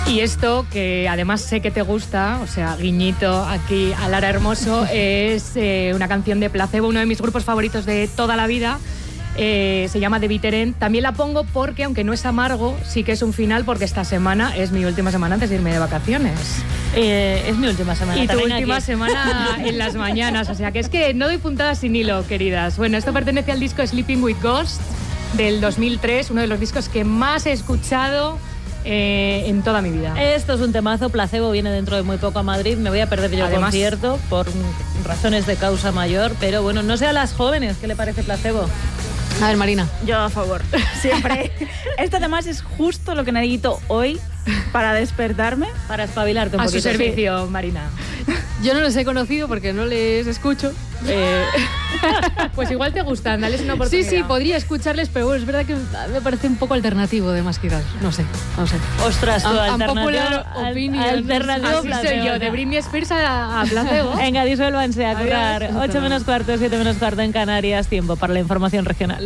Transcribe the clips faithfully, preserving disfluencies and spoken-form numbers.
Y esto, que además sé que te gusta, o sea, guiñito aquí a Lara Hermoso, es eh, una canción de Placebo, uno de mis grupos favoritos de toda la vida. Eh, se llama The Bitter End. También la pongo porque, aunque no es amargo, sí que es un final, porque esta semana es mi última semana antes de irme de vacaciones. Eh, es mi última semana. Y tu también última aquí. semana en las mañanas. O sea, que es que no doy puntadas sin hilo, queridas. Bueno, esto pertenece al disco Sleeping with Ghosts del dos mil tres, uno de los discos que más he escuchado eh, en toda mi vida. Esto es un temazo. Placebo viene dentro de muy poco a Madrid. Me voy a perder yo el Además, concierto por razones de causa mayor. Pero bueno, no sé a las jóvenes qué le parece Placebo. A ver, Marina. Yo a favor, siempre. Esto además es justo lo que necesito hoy para despertarme. Para espabilarte un a poquito. su servicio, Marina. Yo no les he conocido porque no les escucho. Eh, pues igual te gustan, dales una Sí, oportunidad. sí, podría escucharles, pero bueno, es verdad que me parece un poco alternativo de más quizás. No sé, no sé. Ostras, tú, Un- un alternativo. popular al- opinion. alternativo Así soy Placebo. yo, de Britney Spears a, a Placebo. Venga, disuélvanse a Adiós. currar. ocho menos cuarto, siete menos cuarto en Canarias. Tiempo para la información regional.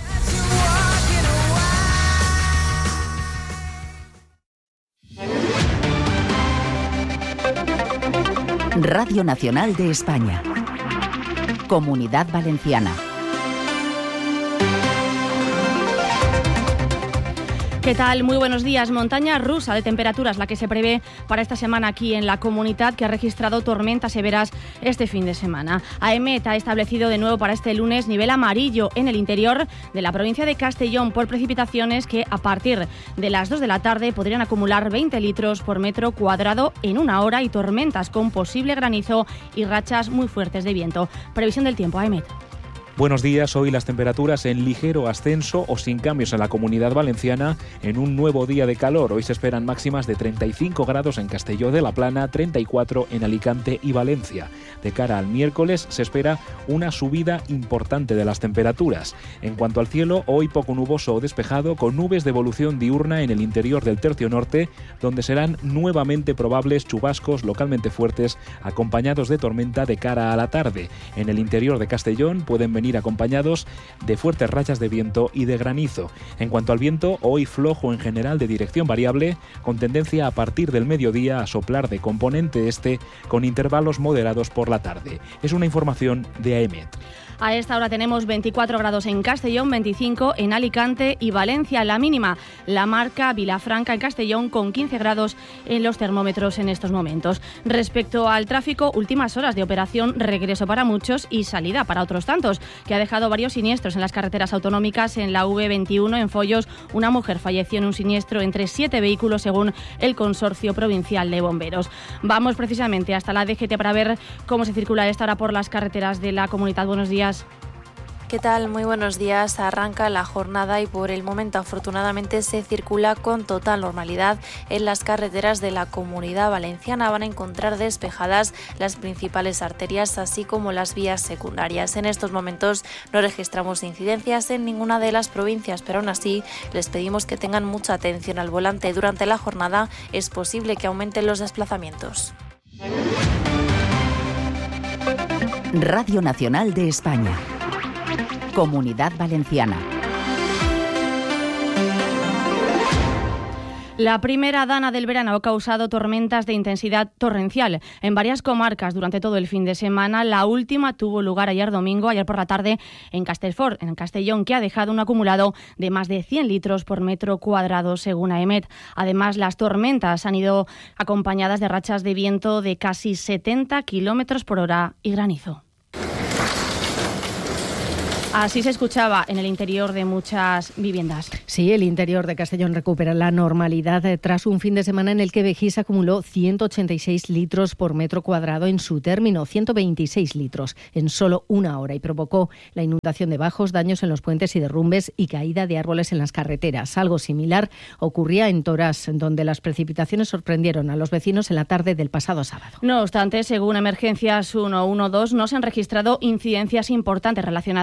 Radio Nacional de España. Comunidad Valenciana. ¿Qué tal? Muy buenos días. Montaña rusa de temperaturas la que se prevé para esta semana aquí en la comunidad, que ha registrado tormentas severas este fin de semana. AEMET ha establecido de nuevo para este lunes nivel amarillo en el interior de la provincia de Castellón por precipitaciones que a partir de las dos de la tarde podrían acumular veinte litros por metro cuadrado en una hora y tormentas con posible granizo y rachas muy fuertes de viento. Previsión del tiempo, AEMET. Buenos días, hoy las temperaturas en ligero ascenso o sin cambios en la Comunidad Valenciana en un nuevo día de calor. Hoy se esperan máximas de treinta y cinco grados en Castelló de la Plana, treinta y cuatro en Alicante y Valencia. De cara al miércoles se espera una subida importante de las temperaturas. En cuanto al cielo, hoy poco nuboso o despejado con nubes de evolución diurna en el interior del tercio norte, donde serán nuevamente probables chubascos localmente fuertes acompañados de tormenta de cara a la tarde. En el interior de Castellón pueden venir acompañados de fuertes rachas de viento y de granizo. En cuanto al viento, hoy flojo en general de dirección variable, con tendencia a partir del mediodía a soplar de componente este con intervalos moderados por la tarde. Es una información de AEMET. A esta hora tenemos veinticuatro grados en Castellón, veinticinco en Alicante y Valencia. La mínima la marca Vilafranca en Castellón con quince grados en los termómetros en estos momentos. Respecto al tráfico, últimas horas de operación, regreso para muchos y salida para otros tantos, que ha dejado varios siniestros en las carreteras autonómicas. En la V veintiuno, en Follos, una mujer falleció en un siniestro entre siete vehículos según el Consorcio Provincial de Bomberos. Vamos precisamente hasta la D G T para ver cómo se circula a esta hora por las carreteras de la comunidad. Buenos días. ¿Qué tal? Muy buenos días. Arranca la jornada y por el momento afortunadamente se circula con total normalidad en las carreteras de la Comunidad Valenciana. Van a encontrar despejadas las principales arterias así como las vías secundarias. En estos momentos no registramos incidencias en ninguna de las provincias, pero aún así les pedimos que tengan mucha atención al volante. Durante la jornada es posible que aumenten los desplazamientos. Radio Nacional de España. Comunidad Valenciana. La primera dana del verano ha causado tormentas de intensidad torrencial en varias comarcas durante todo el fin de semana. La última tuvo lugar ayer domingo, ayer por la tarde, en Castellfort, en Castellón, que ha dejado un acumulado de más de cien litros por metro cuadrado, según AEMET. Además, las tormentas han ido acompañadas de rachas de viento de casi setenta kilómetros por hora y granizo. Así se escuchaba en el interior de muchas viviendas. Sí, el interior de Castellón recupera la normalidad tras un fin de semana en el que Begís acumuló ciento ochenta y seis litros por metro cuadrado en su término, ciento veintiséis litros en solo una hora, y provocó la inundación de bajos, daños en los puentes y derrumbes y caída de árboles en las carreteras. Algo similar ocurría en Torás, donde las precipitaciones sorprendieron a los vecinos en la tarde del pasado sábado. No obstante, según Emergencias ciento doce, no se han registrado incidencias importantes relacionadas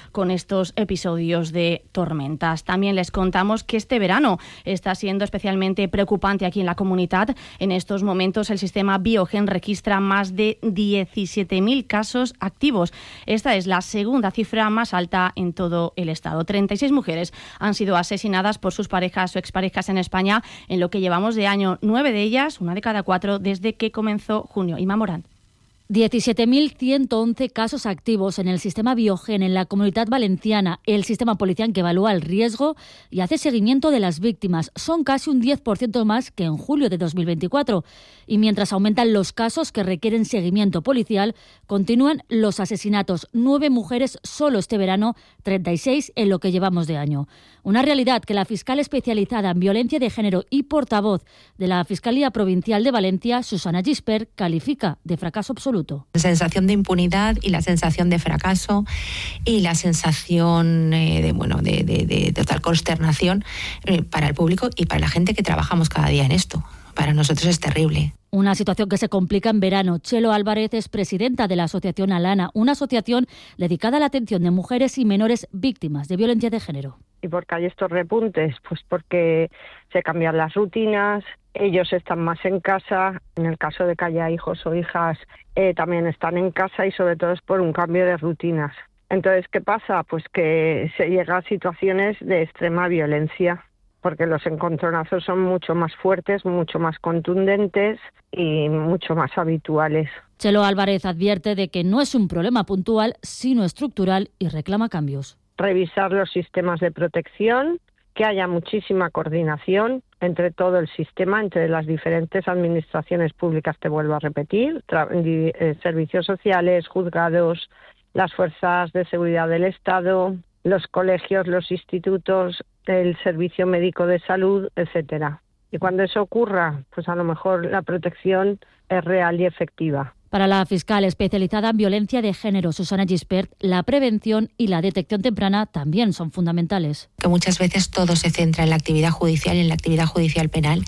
con estos episodios de tormentas. También les contamos que este verano está siendo especialmente preocupante aquí en la comunidad. En estos momentos el sistema Biogen registra más de diecisiete mil casos activos. Esta es la segunda cifra más alta en todo el estado. treinta y seis mujeres han sido asesinadas por sus parejas o exparejas en España en lo que llevamos de año. Nueve de ellas, una de cada cuatro, desde que comenzó junio. Ima Morán. diecisiete mil ciento once casos activos en el sistema Biogen en la Comunidad Valenciana, el sistema policial que evalúa el riesgo y hace seguimiento de las víctimas. Son casi un diez por ciento más que en julio de dos mil veinticuatro. Y mientras aumentan los casos que requieren seguimiento policial, continúan los asesinatos. Nueve mujeres solo este verano, treinta y seis en lo que llevamos de año. Una realidad que la fiscal especializada en violencia de género y portavoz de la Fiscalía Provincial de Valencia, Susana Gispert, califica de fracaso absoluto. La sensación de impunidad y la sensación de fracaso y la sensación eh, de, bueno, de, de, de total consternación eh, para el público y para la gente que trabajamos cada día en esto. Para nosotros es terrible. Una situación que se complica en verano. Chelo Álvarez es presidenta de la asociación Alana, una asociación dedicada a la atención de mujeres y menores víctimas de violencia de género. ¿Y por qué hay estos repuntes? Pues porque se cambian las rutinas, ellos están más en casa, en el caso de que haya hijos o hijas eh, también están en casa y sobre todo es por un cambio de rutinas. Entonces, ¿qué pasa? Pues que se llega a situaciones de extrema violencia, porque los encontronazos son mucho más fuertes, mucho más contundentes y mucho más habituales. Chelo Álvarez advierte de que no es un problema puntual, sino estructural y reclama cambios. Revisar los sistemas de protección, que haya muchísima coordinación entre todo el sistema, entre las diferentes administraciones públicas, te vuelvo a repetir, tra- eh, servicios sociales, juzgados, las fuerzas de seguridad del Estado, los colegios, los institutos, el servicio médico de salud, etcétera. Y cuando eso ocurra, pues a lo mejor la protección es real y efectiva. Para la fiscal especializada en violencia de género, Susana Gispert, la prevención y la detección temprana también son fundamentales. Que muchas veces todo se centra en la actividad judicial y en la actividad judicial penal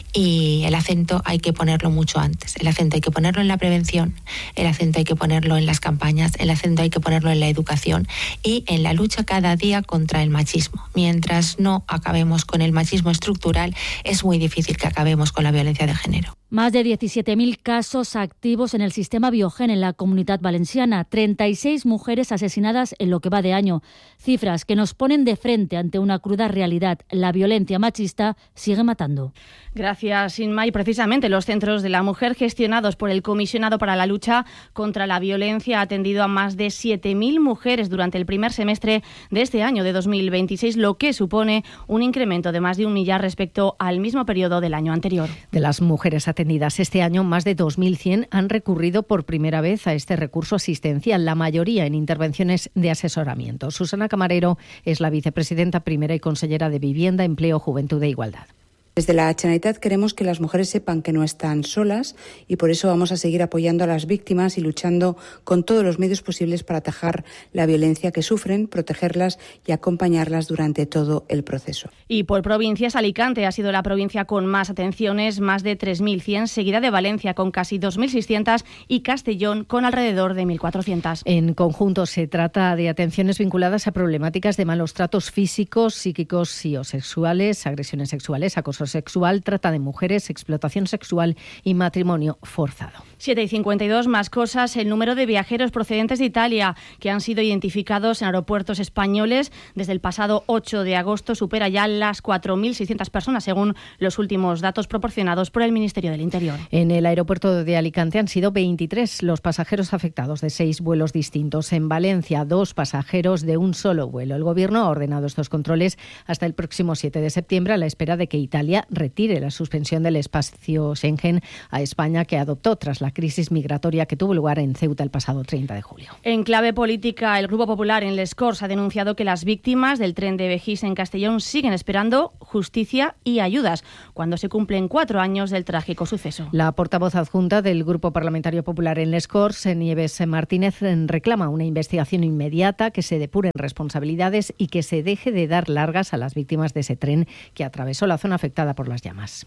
y el acento hay que ponerlo mucho antes. El acento hay que ponerlo en la prevención, el acento hay que ponerlo en las campañas, el acento hay que ponerlo en la educación y en la lucha cada día contra el machismo. Mientras no acabemos con el machismo estructural, es muy difícil que acabemos con la violencia de género. Más de diecisiete mil casos activos en el sistema Biogen en la Comunidad Valenciana, treinta y seis mujeres asesinadas en lo que va de año. Cifras que nos ponen de frente ante una cruda realidad. La violencia machista sigue matando. Gracias, Inma. Y precisamente los centros de la mujer gestionados por el Comisionado para la Lucha contra la Violencia ha atendido a más de siete mil mujeres durante el primer semestre de este año de dos mil veintiséis, lo que supone un incremento de más de un millar respecto al mismo periodo del año anterior. De las mujeres atendidas este año, más de dos mil cien han recurrido por primera vez a este recurso asistencial, la mayoría en intervenciones de asesoramiento. Susana Camarero es la vicepresidenta primera y consellera de Vivienda, Empleo, Juventud e Igualdad. Desde la Generalitat queremos que las mujeres sepan que no están solas y por eso vamos a seguir apoyando a las víctimas y luchando con todos los medios posibles para atajar la violencia que sufren, protegerlas y acompañarlas durante todo el proceso. Y por provincias, Alicante ha sido la provincia con más atenciones, más de tres mil cien, seguida de Valencia con casi dos mil seiscientas y Castellón con alrededor de mil cuatrocientas. En conjunto se trata de atenciones vinculadas a problemáticas de malos tratos físicos, psíquicos y o sexuales, agresiones sexuales, acoso sexual, trata de mujeres, explotación sexual y matrimonio forzado. siete y cincuenta y dos, más cosas. El número de viajeros procedentes de Italia que han sido identificados en aeropuertos españoles desde el pasado ocho de agosto supera ya las cuatro mil seiscientas personas, según los últimos datos proporcionados por el Ministerio del Interior. En el aeropuerto de Alicante han sido veintitrés los pasajeros afectados de seis vuelos distintos. En Valencia, dos pasajeros de un solo vuelo. El Gobierno ha ordenado estos controles hasta el próximo siete de septiembre a la espera de que Italia retire la suspensión del espacio Schengen a España que adoptó tras la crisis migratoria que tuvo lugar en Ceuta el pasado treinta de julio. En clave política, el Grupo Popular en Les Corts ha denunciado que las víctimas del tren de Begís en Castellón siguen esperando justicia y ayudas cuando se cumplen cuatro años del trágico suceso. La portavoz adjunta del Grupo Parlamentario Popular en Les Corts, Nieves Martínez, reclama una investigación inmediata, que se depuren responsabilidades y que se deje de dar largas a las víctimas de ese tren que atravesó la zona afectada por las llamas.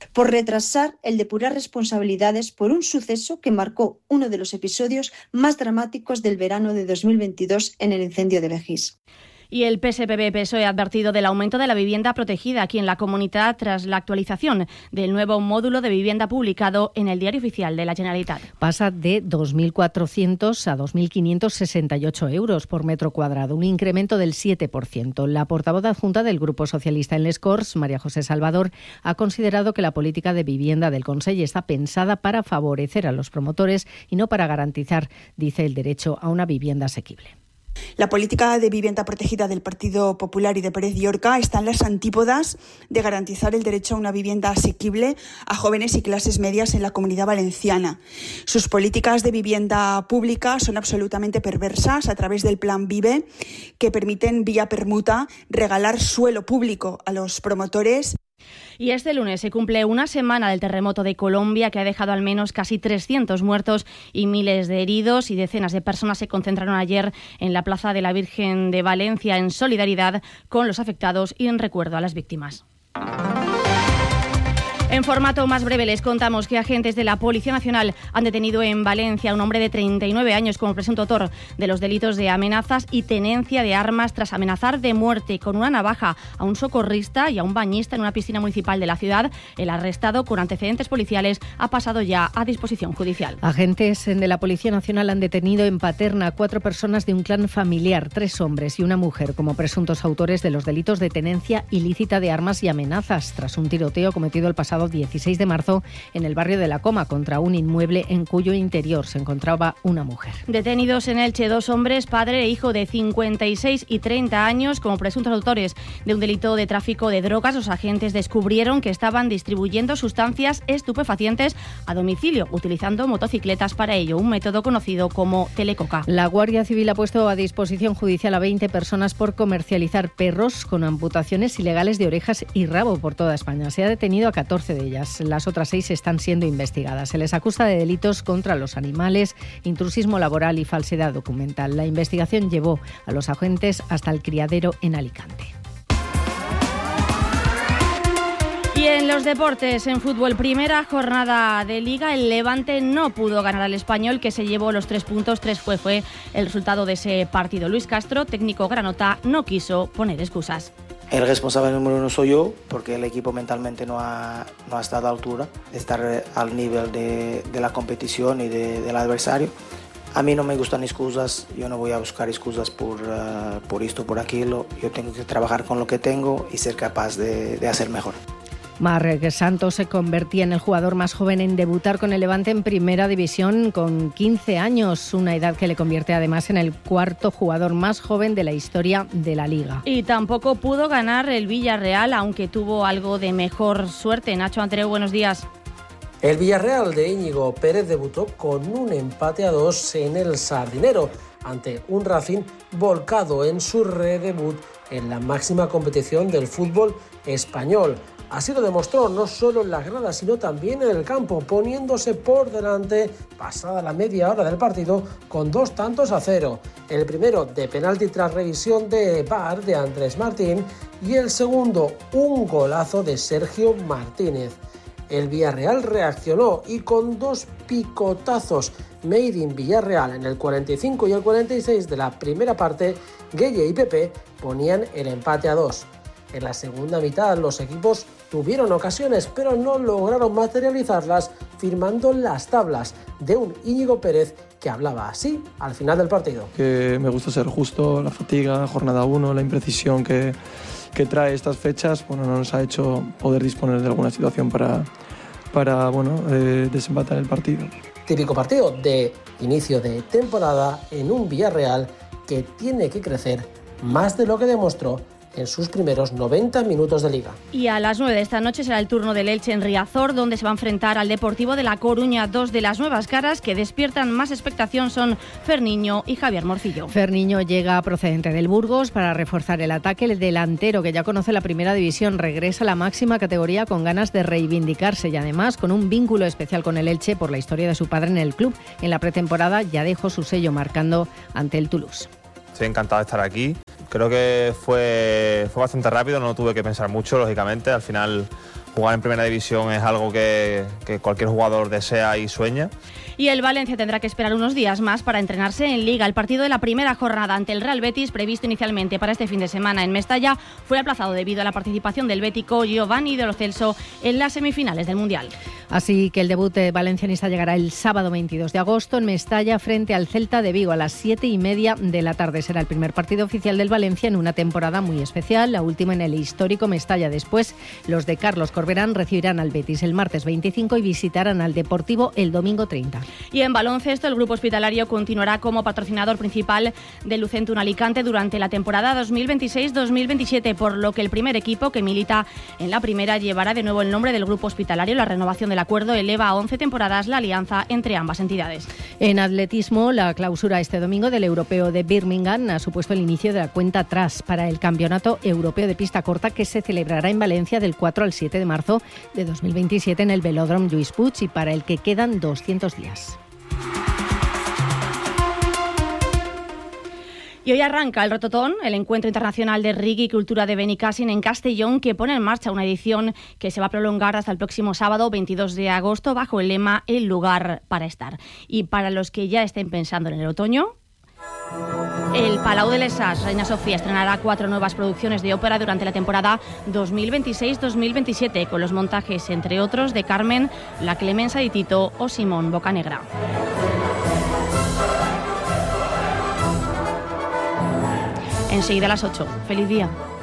por retrasar el depurar responsabilidades por un suceso que marcó uno de los episodios más dramáticos del verano de dos mil veintidós en el incendio de Begís. Y el P S P B P S O E ha advertido del aumento de la vivienda protegida aquí en la comunidad tras la actualización del nuevo módulo de vivienda publicado en el Diario Oficial de la Generalitat. Pasa de dos mil cuatrocientos a dos mil quinientos sesenta y ocho euros por metro cuadrado, un incremento del siete por ciento. La portavoz adjunta del Grupo Socialista en Les Corts, María José Salvador, ha considerado que la política de vivienda del Consell está pensada para favorecer a los promotores y no para garantizar, dice, el derecho a una vivienda asequible. La política de vivienda protegida del Partido Popular y de Pérez Llorca está en las antípodas de garantizar el derecho a una vivienda asequible a jóvenes y clases medias en la Comunidad Valenciana. Sus políticas de vivienda pública son absolutamente perversas a través del Plan Vive, que permiten vía permuta regalar suelo público a los promotores. Y este lunes se cumple una semana del terremoto de Colombia, que ha dejado al menos casi trescientos muertos y miles de heridos, y decenas de personas se concentraron ayer en la Plaza de la Virgen de Valencia en solidaridad con los afectados y en recuerdo a las víctimas. En formato más breve les contamos que agentes de la Policía Nacional han detenido en Valencia a un hombre de treinta y nueve años como presunto autor de los delitos de amenazas y tenencia de armas tras amenazar de muerte con una navaja a un socorrista y a un bañista en una piscina municipal de la ciudad. El arrestado, con antecedentes policiales, ha pasado ya a disposición judicial. Agentes de la Policía Nacional han detenido en Paterna a cuatro personas de un clan familiar, tres hombres y una mujer, como presuntos autores de los delitos de tenencia ilícita de armas y amenazas, tras un tiroteo cometido el pasado dieciséis de marzo en el barrio de La Coma contra un inmueble en cuyo interior se encontraba una mujer. Detenidos en Elche dos hombres, padre e hijo de cincuenta y seis y treinta años, como presuntos autores de un delito de tráfico de drogas. Los agentes descubrieron que estaban distribuyendo sustancias estupefacientes a domicilio, utilizando motocicletas para ello, un método conocido como telecoca. La Guardia Civil ha puesto a disposición judicial a veinte personas por comercializar perros con amputaciones ilegales de orejas y rabo por toda España. Se ha detenido a catorce de ellas. Las otras seis están siendo investigadas. Se les acusa de delitos contra los animales, intrusismo laboral y falsedad documental. La investigación llevó a los agentes hasta el criadero en Alicante. Y en los deportes, en fútbol, primera jornada de Liga, el Levante no pudo ganar al Español, que se llevó los tres puntos. Tres fue, fue el resultado de ese partido. Luis Castro, técnico granota, no quiso poner excusas. El responsable número uno soy yo, porque el equipo mentalmente no ha, no ha estado a la altura de estar al nivel de, de la competición y de, del adversario. A mí no me gustan excusas, yo no voy a buscar excusas por, uh, por esto, por aquello. Yo tengo que trabajar con lo que tengo y ser capaz de, de hacer mejor. Marc Santos se convertía en el jugador más joven en debutar con el Levante en Primera División con quince años, una edad que le convierte además en el cuarto jugador más joven de la historia de la Liga. Y tampoco pudo ganar el Villarreal, aunque tuvo algo de mejor suerte. Nacho Andreu, buenos días. El Villarreal de Íñigo Pérez debutó con un empate a dos en el Sardinero, ante un Racing volcado en su redebut en la máxima competición del fútbol español. Así lo demostró no solo en las gradas, sino también en el campo, poniéndose por delante pasada la media hora del partido con dos tantos a cero. El primero de penalti tras revisión de V A R de Andrés Martín y el segundo un golazo de Sergio Martínez. El Villarreal reaccionó y con dos picotazos made in Villarreal en el cuarenta y cinco y el cuarenta y seis de la primera parte, Gueye y Pepe ponían el empate a dos. En la segunda mitad los equipos tuvieron ocasiones, pero no lograron materializarlas, firmando las tablas de un Íñigo Pérez que hablaba así al final del partido. Que me gusta ser justo, la fatiga, jornada uno, la imprecisión que, que trae estas fechas, bueno, no nos ha hecho poder disponer de alguna situación para, para bueno, eh, desempatar el partido. Típico partido de inicio de temporada en un Villarreal que tiene que crecer más de lo que demostró en sus primeros noventa minutos de Liga. Y a las nueve de esta noche será el turno del Elche en Riazor, donde se va a enfrentar al Deportivo de La Coruña. Dos de las nuevas caras que despiertan más expectación son Ferniño y Javier Morcillo. Ferniño llega procedente del Burgos para reforzar el ataque. El delantero, que ya conoce la primera división, regresa a la máxima categoría con ganas de reivindicarse y además con un vínculo especial con el Elche por la historia de su padre en el club. En la pretemporada ya dejó su sello marcando ante el Toulouse. Estoy encantado de estar aquí. Creo que fue, fue bastante rápido, no tuve que pensar mucho, lógicamente. Al final jugar en primera división es algo que, que cualquier jugador desea y sueña. Y el Valencia tendrá que esperar unos días más para entrenarse en Liga. El partido de la primera jornada ante el Real Betis, previsto inicialmente para este fin de semana en Mestalla, fue aplazado debido a la participación del bético Giovanni de Lo Celso en las semifinales del Mundial. Así que el debut valencianista llegará el sábado veintidós de agosto en Mestalla frente al Celta de Vigo a las siete y media de la tarde. Será el primer partido oficial del Valencia en una temporada muy especial, la última en el histórico Mestalla. Después, los de Carlos Corberán recibirán al Betis el martes veinticinco y visitarán al Deportivo el domingo treinta. Y en baloncesto, el Grupo Hospitalario continuará como patrocinador principal del Lucentum Alicante durante la temporada dos mil veintiséis dos mil veintisiete, por lo que el primer equipo que milita en la primera llevará de nuevo el nombre del Grupo Hospitalario. La renovación del acuerdo eleva a once temporadas la alianza entre ambas entidades. En atletismo, la clausura este domingo del Europeo de Birmingham ha supuesto el inicio de la cuenta atrás para el Campeonato Europeo de Pista Corta, que se celebrará en Valencia del cuatro al siete de marzo de dos mil veintisiete en el Velódromo Lluís Puig, y para el que quedan doscientos días. Y hoy arranca el Rototón, el encuentro internacional de reggae y cultura de Benicàssim en Castellón, que pone en marcha una edición que se va a prolongar hasta el próximo sábado veintidós de agosto bajo el lema El lugar para estar. Y para los que ya estén pensando en el otoño, el Palau de les Arts Reina Sofía estrenará cuatro nuevas producciones de ópera durante la temporada dos mil veintiséis dos mil veintisiete, con los montajes, entre otros, de Carmen, La Clemenza de Tito o Simón Bocanegra. Enseguida a las ocho. ¡Feliz día!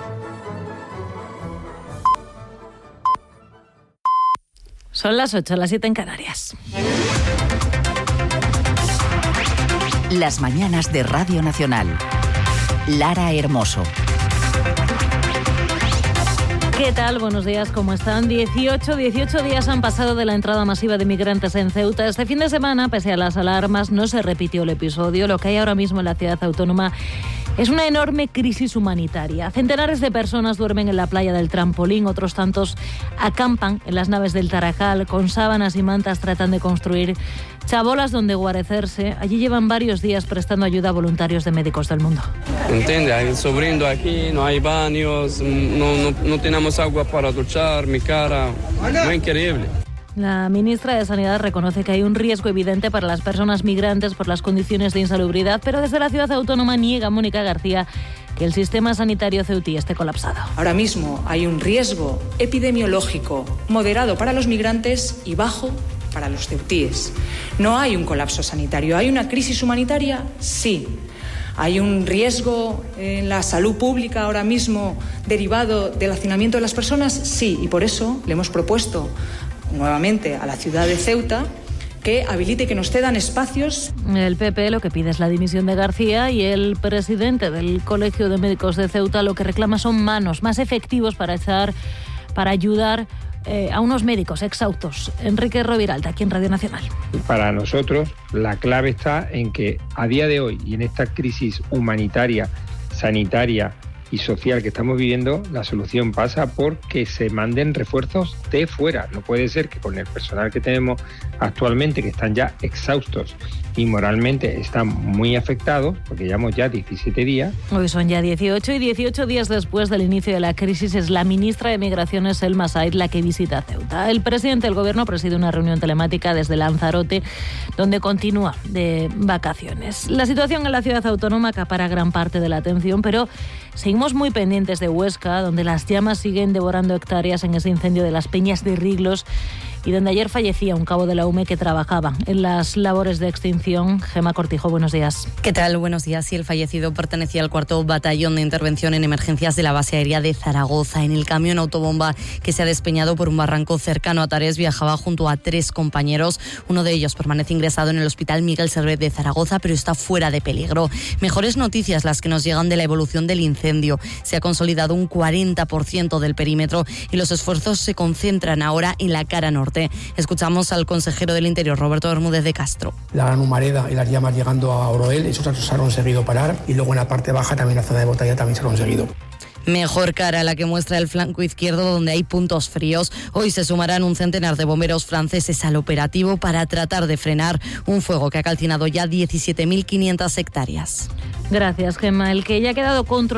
Son las ocho, las siete en Canarias. Las mañanas de Radio Nacional. Lara Hermoso. ¿Qué tal? Buenos días, ¿cómo están? dieciocho, dieciocho días han pasado de la entrada masiva de migrantes en Ceuta. Este fin de semana, pese a las alarmas, no se repitió el episodio. Lo que hay ahora mismo en la ciudad autónoma es una enorme crisis humanitaria. Centenares de personas duermen en la playa del Trampolín, otros tantos acampan en las naves del Tarajal, con sábanas y mantas tratan de construir chabolas donde guarecerse. Allí llevan varios días prestando ayuda a voluntarios de Médicos del Mundo. ¿Entiendes? Hay sobrino aquí, no hay baños, no, no, no tenemos agua para duchar, mi cara, muy increíble. La ministra de Sanidad reconoce que hay un riesgo evidente para las personas migrantes por las condiciones de insalubridad, pero desde la ciudad autónoma niega Mónica García que el sistema sanitario ceutí esté colapsado. Ahora mismo hay un riesgo epidemiológico moderado para los migrantes y bajo para los ceutíes. No hay un colapso sanitario. ¿Hay una crisis humanitaria? Sí. ¿Hay un riesgo en la salud pública ahora mismo derivado del hacinamiento de las personas? Sí, y por eso le hemos propuesto nuevamente a la ciudad de Ceuta que habilite y que nos cedan espacios. El P P lo que pide es la dimisión de García, y el presidente del Colegio de Médicos de Ceuta lo que reclama son manos más efectivos para echar, para ayudar eh, a unos médicos exhaustos. Enrique Roviralta, aquí en Radio Nacional. Para nosotros la clave está en que a día de hoy y en esta crisis humanitaria, sanitaria y social que estamos viviendo, la solución pasa por que se manden refuerzos de fuera. No puede ser que con el personal que tenemos actualmente, que están ya exhaustos y moralmente están muy afectados, porque llevamos ya diecisiete días. Hoy son ya dieciocho, y dieciocho días después del inicio de la crisis es la ministra de Migraciones, Selma Said, la que visita Ceuta. El presidente del Gobierno preside una reunión telemática desde Lanzarote, donde continúa de vacaciones. La situación en la ciudad autónoma acapara gran parte de la atención, pero seguimos muy pendientes de Huesca, donde las llamas siguen devorando hectáreas en ese incendio de las Peñas de Riglos, y donde ayer fallecía un cabo de la U M E que trabajaba en las labores de extinción. Gemma Cortijo, buenos días. ¿Qué tal? Buenos días. Sí, el fallecido pertenecía al cuarto batallón de intervención en emergencias de la base aérea de Zaragoza. En el camión autobomba que se ha despeñado por un barranco cercano a Tarés viajaba junto a tres compañeros. Uno de ellos permanece ingresado en el Hospital Miguel Servet de Zaragoza, pero está fuera de peligro. Mejores noticias las que nos llegan de la evolución del incendio. Se ha consolidado un cuarenta por ciento del perímetro y los esfuerzos se concentran ahora en la cara norte. Escuchamos al consejero del Interior, Roberto Bermúdez de Castro. La gran humareda y las llamas llegando a Oroel, eso se ha conseguido parar, y luego en la parte baja, también la zona de Botalla, también se ha conseguido. Mejor cara la que muestra el flanco izquierdo, donde hay puntos fríos. Hoy se sumarán un centenar de bomberos franceses al operativo para tratar de frenar un fuego que ha calcinado ya diecisiete mil quinientas hectáreas. Gracias, Gemma. El que ya ha quedado controlado